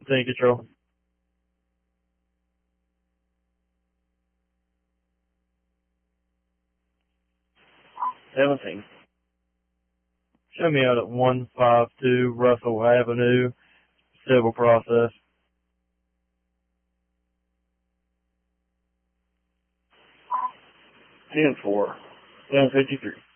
15 control. 17. Show me out at 152 Russell Avenue, civil process. 10-4, 753.